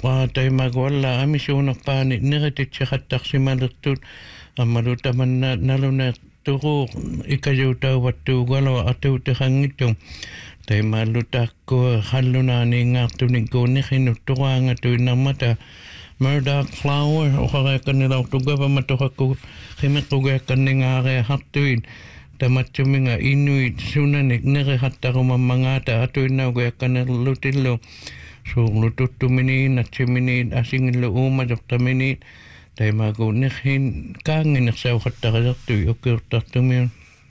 taimagwalla amisuunarpaani nerititseqattaqsimalertut ammalutamanna naluneertuquu ikajutauvattuugalua atuuteqanngittum taimaalutakkua qallunaaniingaartunikkuunniqinut tuqaangatuinnermata Murdoch flower uqareeqqannilaurtugavamatoqakku qimeqqugiakkanningaariaqartuin tamatsuminga inuit sunanik neriqattarumammagaata atuinnaugiakkanerlutillu suurlututtuminiin natsiminiin asingillu uumatortaminiin taimaguunnerhin kaanginersauqattarisertui ukiurtartumiun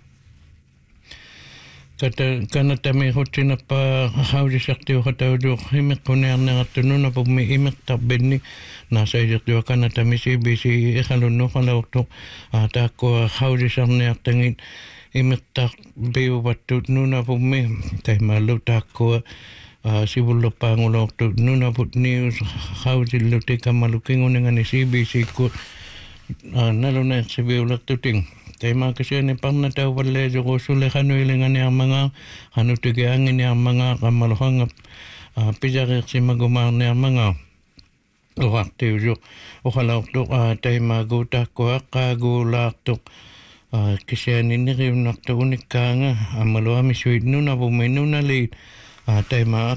kanatamiqutsinappa haujisartiuqatauduuq imeqqunearnerattununapummi imeqtarbinni naasaisertua kanatami CBC iqalunnuqalaurtuq taakkua haujisarniartangit imeqtarbiuvattut nunapummi taimaallu taakkua sivullerpaangulortu nunaput news hausillutikamalukinguningani CBC ku naluneersiviulertuting taimaakasiani parnatauvalleesuquussuleqanuilinganiarmanga qanutigiaanginiarmanga qammaluqanga pisariqsimagumaarniarmanga uqartiusuq uqalaurtuq taimaaguutaakkuaqqaaguulaartuq kisianineriunnartu unikkaanga ammaluamisuit nunapummi nunaliit taimaa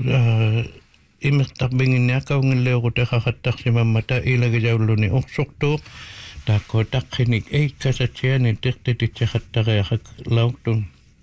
imeqtarbinginniaqaungilleequtaqaqattaqsimammata ilagijauluni uqsortuuq taakko taqqinik eikkasatsiani tiqtititseqattariaqak laurtun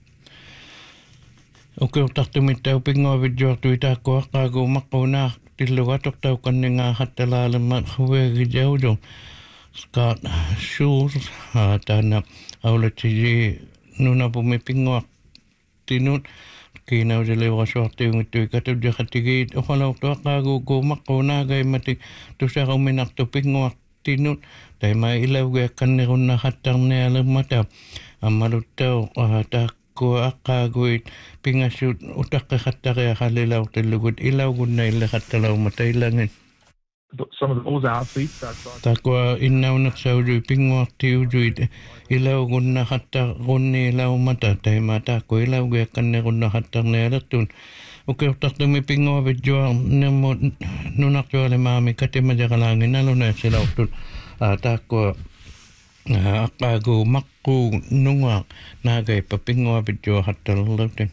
ukiurtartumittau pinguavitjuartui taakkuaqqaagu maqqunaaq tillugatortauqanningaaqattalaalemma huvegijaulu Scott Schulz taana aulatsiji nunapummi pinguartinut kiinauseleurasuartiungittui katujjaqatigiit uqalaurtuaqqaagu kuumaqqunaagaimatik tusaruminartu pinguartinut taima ilaugiakkannirunnaqattarnialermata ammaluttau taakkuaqqaaguit pingassut utaqqeqattariaqalilaurtillugut ilaugunna illeqattalaumata ilangin some of those athletes taakua innaunersaului pinguartiujuit ilaugunnaqattarunniilaumata taima taakku ilaugiakkannirunnaqattarnialertun ukiurtartumi pinguavitjuarnermu nunartualemaami katimajaqalaanginaluneersilaurtut taakkua aqqaagu maqquu nungaaq naagaippa pinguavitjuaqattarlerlutin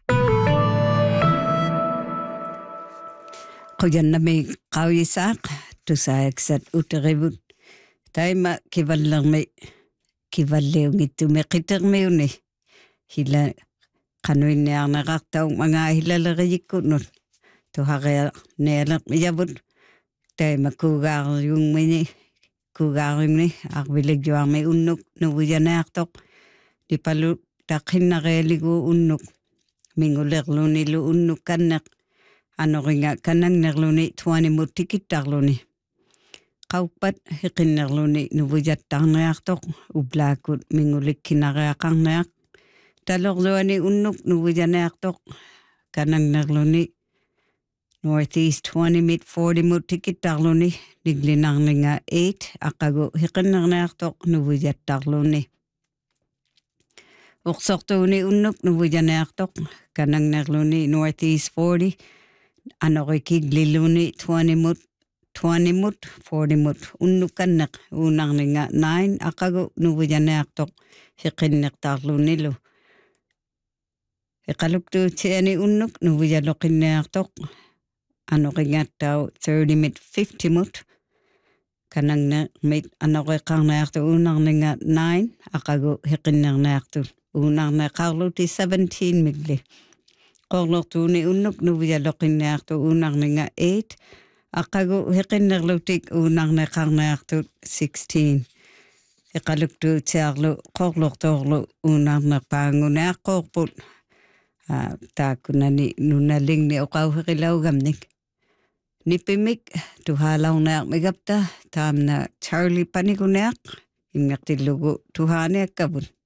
Qujannami qauyisaaq tusaaksat uteribut taima kivalliungittume qitermiuni hila qanuinniarneqartau mangaa hilaleriyikkutnut tuhaqea nealermiyavut taima kuugaariungni arvilegjuarmi unnuk nuvujanaartoq lipalu taqinnarialigu unnuk mingulerlunilu unnuk kanneq anoringa kanangnerluni tuanimut tikittarluni qauppat hiqinnerluni nuvujattarniartoq uplaakut mingulikkinariaqarniaq talorluani unnuk nuvujanaartoq kanangnerluni Northeast 20 mid 40 mut tikittarluni niglinarninga 8 aqagu hiqinnerniartoq nuvujattarluni uqsortuuni unnuk nuvujanaartoq kanangnerluni Northeast 40 anorikigliluni 20 mut 40 mut unnukanneq uunarninga 9 aqagu nuvujanaartoq hiqinnertarlunilu iqaluktuutiani unnuk nuvujaloqinniartoq anoringattau 30 mid 50 mut kanangner mit anoriqarniartu uunarninga 9 aqagu hiqinnerniartu uunarneqarluti 17 migli qorlortuuni unnuk nuvujaloqinniartu uunarninga 8 aqagu hiqinnerlutik uunarneqarniartu 16 iqaluktuutiarlu qorlortoorlu uunarnerpaangunaaqorput taakunani nunalingni oqauhiqilaugamnik nipimik tuhalaurnearmigapta taamna Charlie panikuneaq immertillugu tuhaaniakkavut